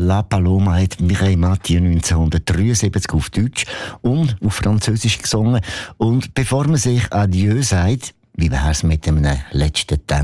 La Paloma hat Mireille Mathieu 1973 auf Deutsch und auf Französisch gesungen. Und bevor man sich Adieu sagt, wie wär's mit einem letzten Tanz?